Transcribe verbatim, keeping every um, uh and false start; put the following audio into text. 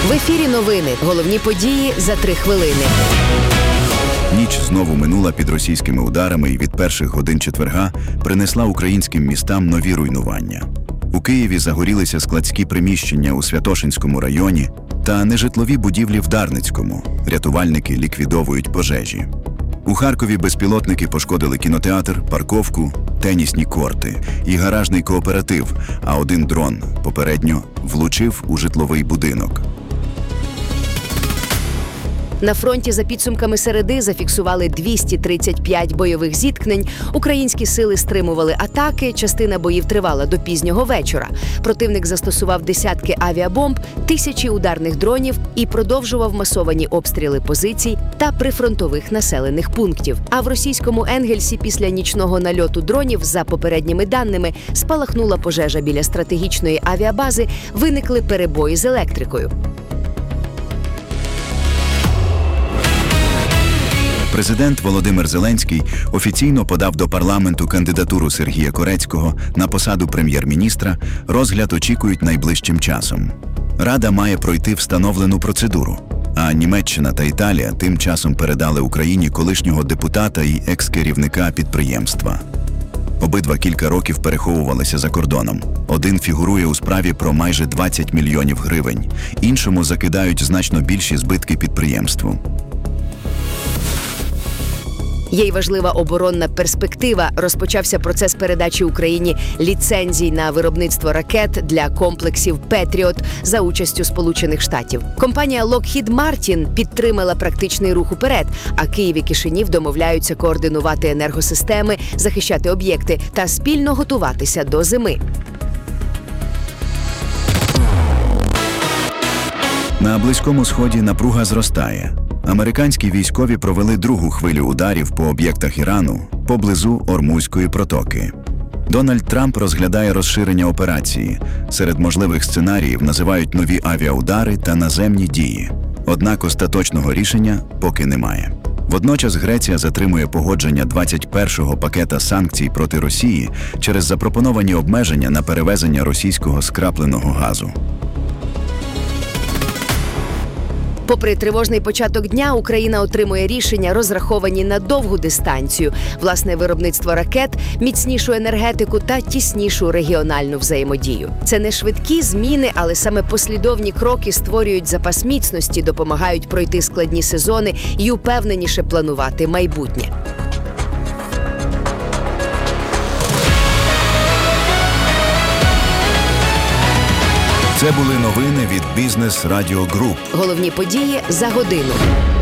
В ефірі новини. Головні події за три хвилини. Ніч знову минула під російськими ударами і від перших годин четверга принесла українським містам нові руйнування. У Києві загорілися складські приміщення у Святошинському районі та нежитлові будівлі в Дарницькому. Рятувальники ліквідовують пожежі. У Харкові безпілотники пошкодили кінотеатр, парковку, тенісні корти і гаражний кооператив, а один дрон попередньо влучив у житловий будинок. На фронті за підсумками середи зафіксували двісті тридцять п'ять бойових зіткнень. Українські сили стримували атаки, частина боїв тривала до пізнього вечора. Противник застосував десятки авіабомб, тисячі ударних дронів і продовжував масовані обстріли позицій та прифронтових населених пунктів. А в російському Енгельсі після нічного нальоту дронів, за попередніми даними, спалахнула пожежа біля стратегічної авіабази, виникли перебої з електрикою. Президент Володимир Зеленський офіційно подав до парламенту кандидатуру Сергія Корецького на посаду прем'єр-міністра. Розгляд очікують найближчим часом. Рада має пройти встановлену процедуру, а Німеччина та Італія тим часом передали Україні колишнього депутата і екс-керівника підприємства. Обидва кілька років переховувалися за кордоном. Один фігурує у справі про майже двадцять мільйонів гривень, іншому закидають значно більші збитки підприємству. Є й важлива оборонна перспектива. Розпочався процес передачі Україні ліцензій на виробництво ракет для комплексів «Петріот» за участю Сполучених Штатів. Компанія Lockheed Martin підтримала практичний рух уперед, а Київ і Кишинів домовляються координувати енергосистеми, захищати об'єкти та спільно готуватися до зими. На Близькому Сході напруга зростає. Американські військові провели другу хвилю ударів по об'єктах Ірану поблизу Ормузької протоки. Дональд Трамп розглядає розширення операції. Серед можливих сценаріїв називають нові авіаудари та наземні дії. Однак остаточного рішення поки немає. Водночас Греція затримує погодження двадцять першого пакета санкцій проти Росії через запропоновані обмеження на перевезення російського скрапленого газу. Попри тривожний початок дня, Україна отримує рішення, розраховані на довгу дистанцію. Власне виробництво ракет, міцнішу енергетику та тіснішу регіональну взаємодію. Це не швидкі зміни, але саме послідовні кроки створюють запас міцності, допомагають пройти складні сезони і упевненіше планувати майбутнє. Це були новини від Бізнес Радіо Груп. Головні події за годину.